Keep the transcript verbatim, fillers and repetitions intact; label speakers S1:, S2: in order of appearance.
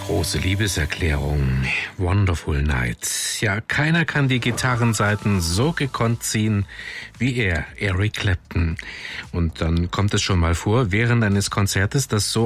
S1: Große Liebeserklärung, Wonderful Night. Ja, keiner kann die Gitarrenseiten so gekonnt ziehen wie er, Eric Clapton. Und dann kommt es schon mal vor, während eines Konzertes, dass so